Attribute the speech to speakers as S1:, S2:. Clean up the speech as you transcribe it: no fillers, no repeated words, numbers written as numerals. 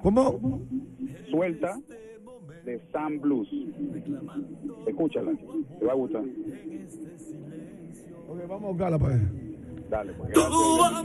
S1: ¿Cómo?
S2: Suelta de Sam Blues. Escúchala, te va a gustar.
S1: Ok, vamos a buscarla para ver.
S2: Dale, pues.
S3: Todo va